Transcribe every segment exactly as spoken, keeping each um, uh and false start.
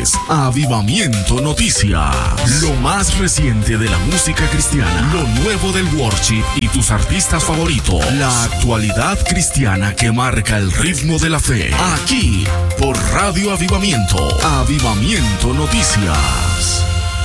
es Avivamiento Noticias. Lo más reciente de la música cristiana, lo nuevo del worship y tus artistas favoritos. La actualidad cristiana que marca el ritmo de la fe. Aquí, por Radio Avivamiento. Avivamiento Noticias.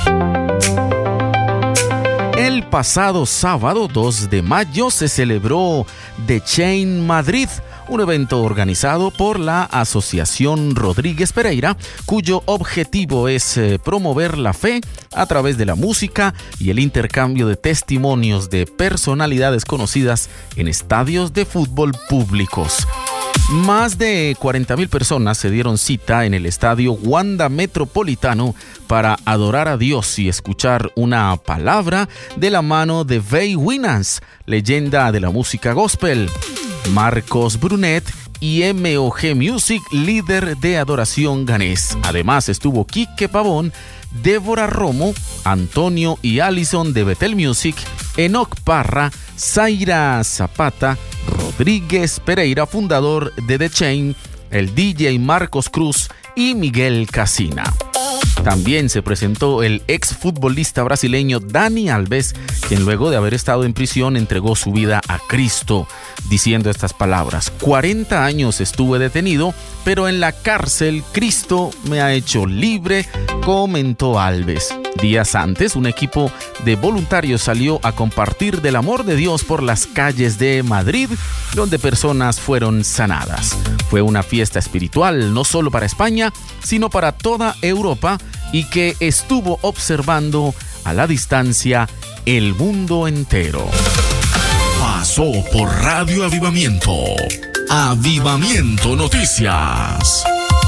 El pasado sábado dos de mayo se celebró The Chain Madrid, un evento organizado por la Asociación Rodríguez Pereira, cuyo objetivo es eh, promover la fe a través de la música y el intercambio de testimonios de personalidades conocidas en estadios de fútbol públicos. Más de cuarenta mil personas se dieron cita en el estadio Wanda Metropolitano para adorar a Dios y escuchar una palabra de la mano de Vey Winans, leyenda de la música gospel, Marcos Brunet y M O G Music, líder de adoración ganés. Además estuvo Quique Pavón, Débora Romo, Antonio y Allison de Betel Music, Enoc Parra, Zaira Zapata, Rodríguez Pereira, fundador de The Chain, el D J Marcos Cruz y Miguel Casina. También se presentó el exfutbolista brasileño Dani Alves, quien luego de haber estado en prisión entregó su vida a Cristo, diciendo estas palabras: cuarenta años estuve detenido, pero en la cárcel Cristo me ha hecho libre, comentó Alves. Días antes, un equipo de voluntarios salió a compartir del amor de Dios por las calles de Madrid, donde personas fueron sanadas. Fue una fiesta espiritual, no solo para España, sino para toda Europa, y que estuvo observando a la distancia el mundo entero. Pasó por Radio Avivamiento. Avivamiento Noticias.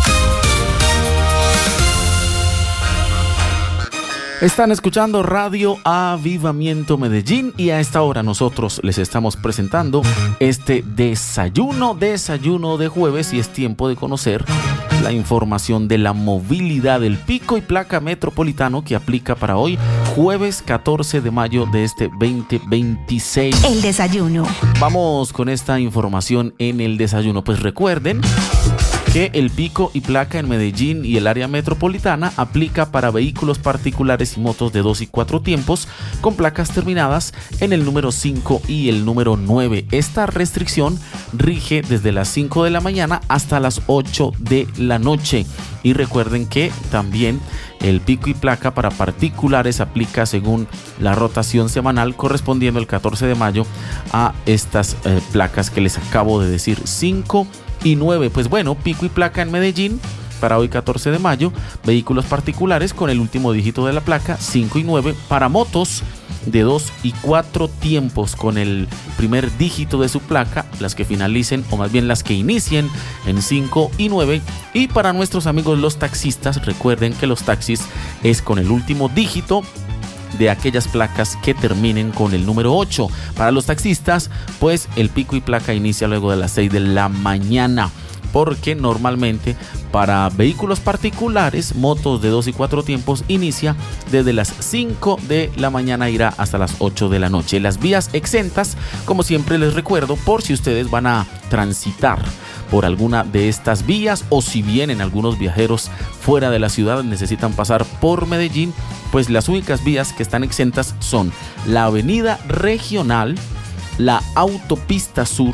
Están escuchando Radio Avivamiento Medellín y a esta hora nosotros les estamos presentando este desayuno, desayuno de jueves, y es tiempo de conocer la información de la movilidad del pico y placa metropolitano que aplica para hoy, jueves catorce de mayo de este veinte veintiséis. El desayuno. Vamos con esta información en el desayuno. Pues recuerden que el pico y placa en Medellín y el área metropolitana aplica para vehículos particulares y motos de dos y cuatro tiempos con placas terminadas en el número cinco y el número nueve. Esta restricción rige desde las cinco de la mañana hasta las ocho de la noche. Y recuerden que también el pico y placa para particulares aplica según la rotación semanal correspondiendo el catorce de mayo a estas eh, placas que les acabo de decir, cinco y nueve. Pues bueno, pico y placa en Medellín para hoy catorce de mayo, vehículos particulares con el último dígito de la placa cinco y nueve, para motos de dos y cuatro tiempos con el primer dígito de su placa, las que finalicen o más bien las que inicien en cinco y nueve, y para nuestros amigos los taxistas, recuerden que los taxis es con el último dígito de aquellas placas que terminen con el número ocho. Para los taxistas, pues el pico y placa inicia luego de las seis de la mañana, porque normalmente para vehículos particulares, motos de dos y cuatro tiempos, inicia desde las cinco de la mañana, irá hasta las ocho de la noche. Las vías exentas, como siempre les recuerdo, por si ustedes van a transitar por alguna de estas vías, o si vienen algunos viajeros fuera de la ciudad necesitan pasar por Medellín, pues las únicas vías que están exentas son la avenida Regional, la autopista Sur,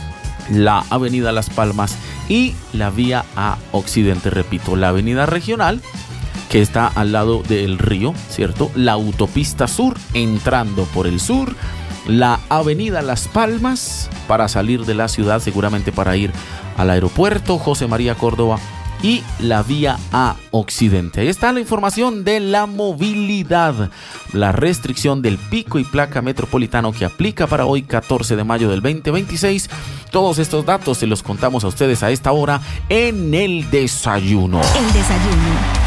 la avenida Las Palmas y la vía a Occidente. Repito, la avenida Regional, que está al lado del río, ¿cierto? La autopista Sur, entrando por el sur, la avenida Las Palmas, para salir de la ciudad, seguramente para ir al aeropuerto José María Córdoba, y la vía a Occidente. Ahí está la información de la movilidad, la restricción del pico y placa metropolitano que aplica para hoy catorce de mayo del veinte veintiséis. Todos estos datos se los contamos a ustedes a esta hora en el desayuno. El desayuno.